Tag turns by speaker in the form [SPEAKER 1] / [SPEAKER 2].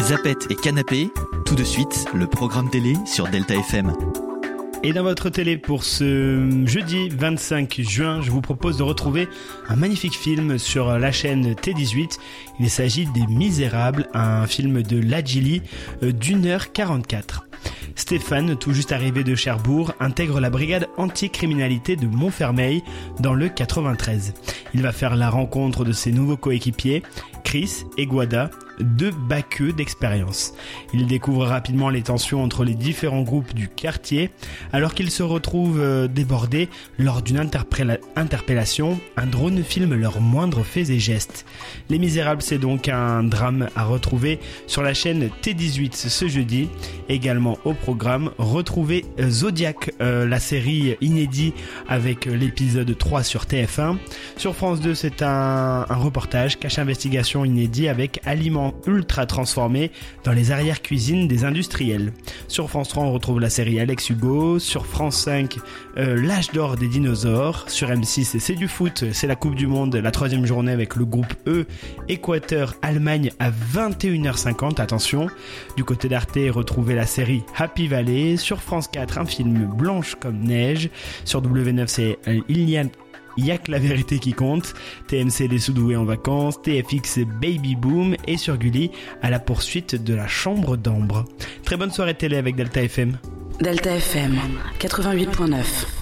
[SPEAKER 1] Zapette et Canapé, tout de suite, le programme télé sur Delta FM.
[SPEAKER 2] Et dans votre télé pour ce jeudi 25 juin, je vous propose de retrouver un magnifique film sur la chaîne T18. Il s'agit des Misérables, un film de Ladjili d'1h44. Stéphane, tout juste arrivé de Cherbourg, intègre la brigade anti-criminalité de Montfermeil dans le 93. Il va faire la rencontre de ses nouveaux coéquipiers, Chris et Guada, deux baqueux d'expérience. Il découvre rapidement les tensions entre les différents groupes du quartier, alors qu'il se retrouve débordé lors d'une interpellation. Un drone filme leurs moindres faits et gestes. Les Misérables, c'est donc un drame à retrouver sur la chaîne T18 ce jeudi. Également au programme, retrouvez Zodiac, la série inédite avec l'épisode 3 sur TF1. Sur France 2, c'est un reportage Cache Investigation inédit avec Aliments ultra transformés dans les arrière-cuisines des industriels. Sur France 3, on retrouve la série Alex Hugo. Sur France 5, l'âge d'or des dinosaures. Sur M6, c'est du foot, c'est la Coupe du Monde, la 3e journée avec le groupe E, Équateur-Allemagne à 21h50, attention. Du côté d'Arte, retrouvez la série Happy Valley. Sur France 4, un film Blanche comme neige. Sur W9, c'est Il y a que la vérité qui compte. TMC, les Sous-doués en vacances. TFX, Baby Boom. Et sur Gulli, à la poursuite de la chambre d'ambre. Très bonne soirée télé avec Delta FM.
[SPEAKER 3] Delta FM 88.9.